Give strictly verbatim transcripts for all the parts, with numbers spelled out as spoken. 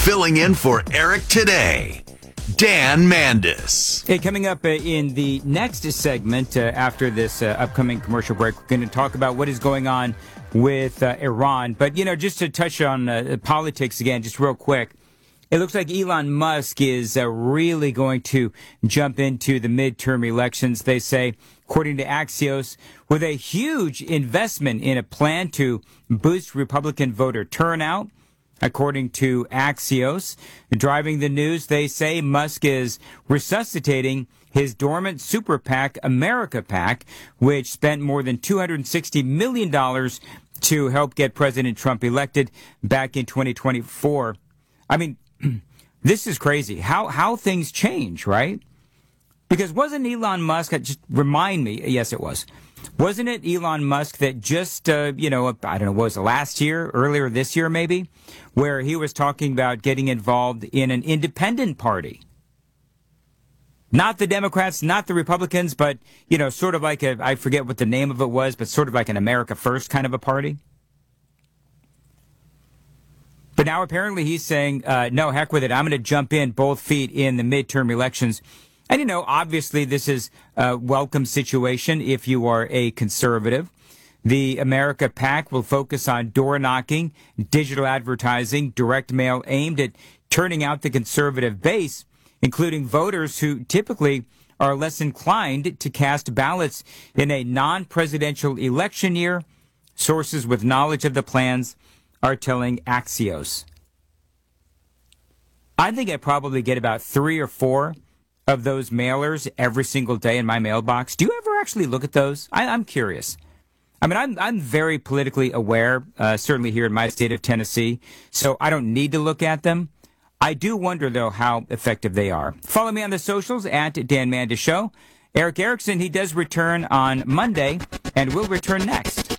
Filling in for Eric today, Dan Mandis. Hey, coming up uh, in the next segment uh, after this uh, upcoming commercial break, we're going to talk about what is going on with uh, Iran. But, you know, just to touch on uh, politics again, just real quick, it looks like Elon Musk is uh, really going to jump into the midterm elections, they say, according to Axios, with a huge investment in a plan to boost Republican voter turnout. According to Axios, driving the news, they say Musk is resuscitating his dormant super PAC, America PAC, which spent more than two hundred sixty million dollars to help get President Trump elected back in twenty twenty-four. I mean, this is crazy. How how things change, right? Because wasn't Elon Musk, just remind me, yes, it was. Wasn't it Elon Musk that just, uh, you know, I don't know, what was it, last year, earlier this year maybe, where he was talking about getting involved in an independent party? Not the Democrats, not the Republicans, but, you know, sort of like a, I forget what the name of it was, but sort of like an America First kind of a party. But now apparently he's saying, uh, no, heck with it. I'm going to jump in both feet in the midterm elections. And, you know, obviously this is a welcome situation if you are a conservative. The America PAC will focus on door knocking, digital advertising, direct mail aimed at turning out the conservative base, including voters who typically are less inclined to cast ballots in a non-presidential election year. Sources with knowledge of the plans are telling Axios. I think I probably get about three or four of those mailers every single day in my mailbox. Do you ever actually look at those? I, I'm curious. I mean, I'm I'm very politically aware, uh, certainly here in my state of Tennessee, so I don't need to look at them. I do wonder, though, how effective they are. Follow me on the socials at Dan Mandis Show. Eric Erickson, he does return on Monday, and will return next.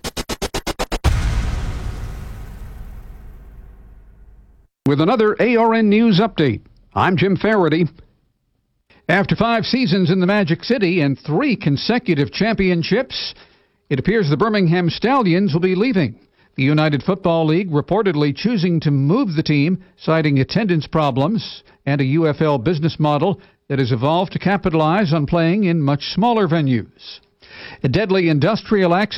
With another A R N News update, I'm Jim Faraday. After five seasons in the Magic City and three consecutive championships, it appears the Birmingham Stallions will be leaving. The United Football League reportedly choosing to move the team, citing attendance problems and a U F L business model that has evolved to capitalize on playing in much smaller venues. A deadly industrial accident